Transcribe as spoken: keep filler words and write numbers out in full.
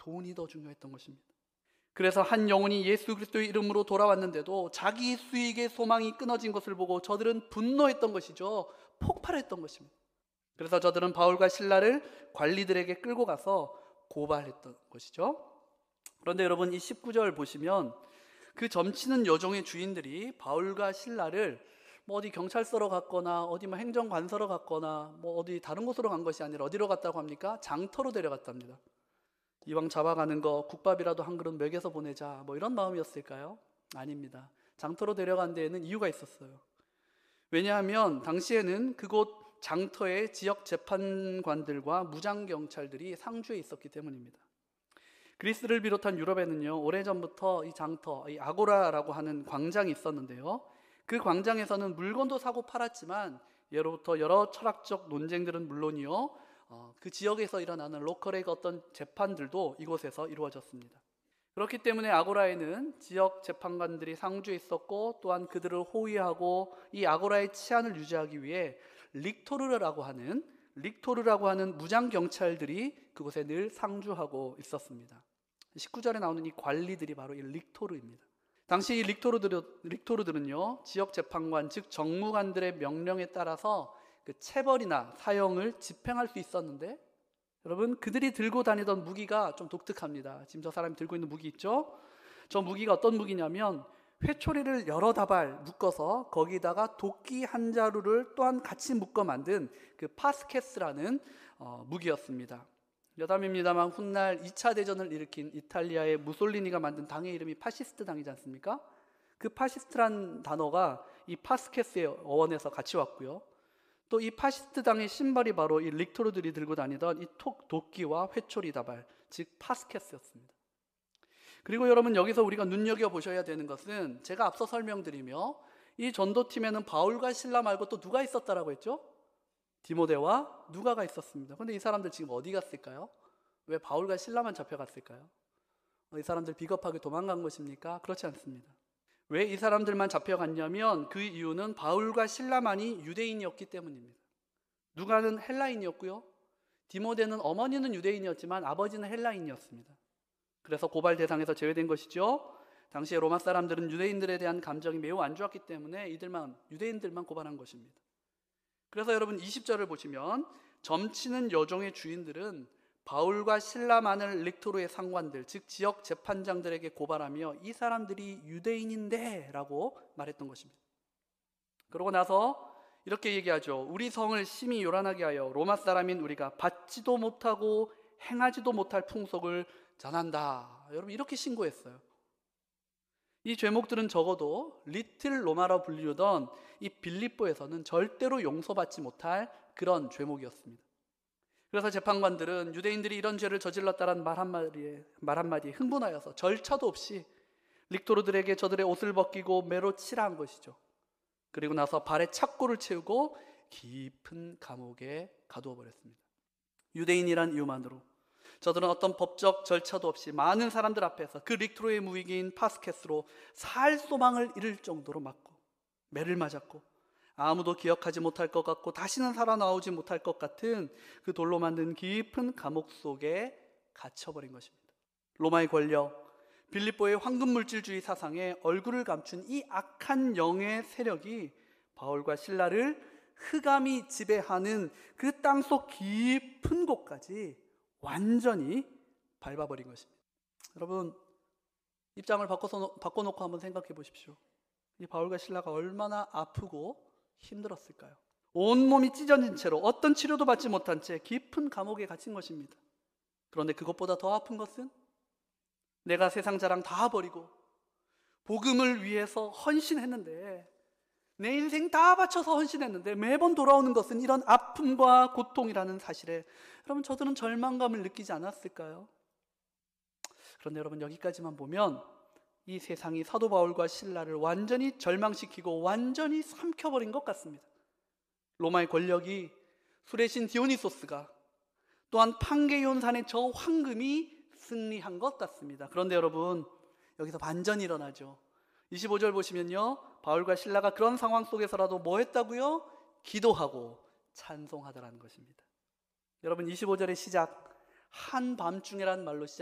돈이 더 중요했던 것입니다. 그래서 한 영혼이 예수 그리스도의 이름으로 돌아왔는데도 자기 수익의 소망이 끊어진 것을 보고 저들은 분노했던 것이죠. 폭발했던 것입니다. 그래서 저들은 바울과 실라를 관리들에게 끌고 가서 고발했던 것이죠. 그런데 여러분, 이 십구 절 보시면 그 점치는 여종의 주인들이 바울과 실라를 뭐 어디 경찰서로 갔거나 어디 뭐 행정관서로 갔거나 뭐 어디 다른 곳으로 간 것이 아니라 어디로 갔다고 합니까? 장터로 데려갔답니다. 이왕 잡아가는 거 국밥이라도 한 그릇 먹여서 보내자, 뭐 이런 마음이었을까요? 아닙니다. 장터로 데려간 데에는 이유가 있었어요. 왜냐하면 당시에는 그곳 장터에 지역 재판관들과 무장경찰들이 상주해 있었기 때문입니다. 그리스를 비롯한 유럽에는요, 오래전부터 이 장터, 이 아고라라고 하는 광장이 있었는데요, 그 광장에서는 물건도 사고 팔았지만 예로부터 여러 철학적 논쟁들은 물론이요, 어, 그 지역에서 일어나는 로컬의 어떤 재판들도 이곳에서 이루어졌습니다. 그렇기 때문에 아고라에는 지역 재판관들이 상주해 있었고, 또한 그들을 호위하고 이 아고라의 치안을 유지하기 위해 릭토르라고 하는 릭토르라고 하는 무장 경찰들이 그곳에 늘 상주하고 있었습니다. 십구 절에 나오는 이 관리들이 바로 이 릭토르입니다. 당시 이 릭토르들, 릭토르들은요, 지역 재판관, 즉 정무관들의 명령에 따라서 그 체벌이나 사형을 집행할 수 있었는데, 여러분, 그들이 들고 다니던 무기가 좀 독특합니다. 지금 저 사람이 들고 있는 무기 있죠? 저 무기가 어떤 무기냐면 회초리를 여러 다발 묶어서 거기다가 도끼 한 자루를 또한 같이 묶어 만든 그 파스케스라는 어, 무기였습니다. 여담입니다만 훗날 이 차 대전을 일으킨 이탈리아의 무솔리니가 만든 당의 이름이 파시스트 당이지 않습니까? 그 파시스트란 단어가 이 파스케스의 어원에서 같이 왔고요. 또 이 파시스트 당의 신발이 바로 이 릭토르들이 들고 다니던 이 톡 도끼와 회초리 다발, 즉 파스케스였습니다. 그리고 여러분, 여기서 우리가 눈여겨보셔야 되는 것은, 제가 앞서 설명드리며 이 전도팀에는 바울과 실라 말고 또 누가 있었다라고 했죠? 디모데와 누가가 있었습니다. 그런데 이 사람들 지금 어디 갔을까요? 왜 바울과 실라만 잡혀갔을까요? 이 사람들 비겁하게 도망간 것입니까? 그렇지 않습니다. 왜 이 사람들만 잡혀갔냐면 그 이유는 바울과 실라만이 유대인이었기 때문입니다. 누가는 헬라인이었고요, 디모데는 어머니는 유대인이었지만 아버지는 헬라인이었습니다. 그래서 고발 대상에서 제외된 것이죠. 당시에 로마 사람들은 유대인들에 대한 감정이 매우 안 좋았기 때문에 이들만, 유대인들만 고발한 것입니다. 그래서 여러분, 이십 절을 보시면 점치는 여종의 주인들은 바울과 실라만을 릭토르의 상관들, 즉 지역 재판장들에게 고발하며 이 사람들이 유대인인데 라고 말했던 것입니다. 그러고 나서 이렇게 얘기하죠. 우리 성을 심히 요란하게 하여 로마 사람인 우리가 받지도 못하고 행하지도 못할 풍속을 전한다. 여러분, 이렇게 신고했어요. 이 죄목들은 적어도 리틀 로마로 불리우던 이 빌립보에서는 절대로 용서받지 못할 그런 죄목이었습니다. 그래서 재판관들은 유대인들이 이런 죄를 저질렀다는 말 한마디에, 말 한마디에 흥분하여서 절차도 없이 릭토르들에게 저들의 옷을 벗기고 매로 칠한 것이죠. 그리고 나서 발에 착고를 채우고 깊은 감옥에 가두어 버렸습니다. 유대인이란 이유만으로 저들은 어떤 법적 절차도 없이 많은 사람들 앞에서 그 릭토르의 무기인 파스케스로 살 소망을 잃을 정도로 맞고 매를 맞았고 아무도 기억하지 못할 것 같고 다시는 살아나오지 못할 것 같은 그 돌로 만든 깊은 감옥 속에 갇혀버린 것입니다. 로마의 권력, 빌립보의 황금물질주의 사상에 얼굴을 감춘 이 악한 영의 세력이 바울과 실라를 흑암이 지배하는 그 땅속 깊은 곳까지 완전히 밟아버린 것입니다. 여러분, 입장을 바꿔서, 바꿔놓고 한번 생각해 보십시오. 이 바울과 실라가 얼마나 아프고 힘들었을까요? 온몸이 찢어진 채로 어떤 치료도 받지 못한 채 깊은 감옥에 갇힌 것입니다. 그런데 그것보다 더 아픈 것은 내가 세상 자랑 다 버리고 복음을 위해서 헌신했는데, 내 인생 다 바쳐서 헌신했는데 매번 돌아오는 것은 이런 아픔과 고통이라는 사실에 여러분, 저들은 절망감을 느끼지 않았을까요? 그런데 여러분, 여기까지만 보면 이 세상이 사도 바울과 실라를 완전히 절망시키고 완전히 삼켜버린 것 같습니다. 로마의 권력이, 술의 신 디오니소스가, 또한 판게이온산의 저 황금이 승리한 것 같습니다. 그런데 여러분, 여기서 반전이 일어나죠. 이십오 절 보시면요, 바울과 실라가 그런 상황 속에서라도 뭐 했다고요? 기도하고 찬송하더라는 것입니다. 여러분, 이십오 절의 시작, 한밤중이라는 말로 시작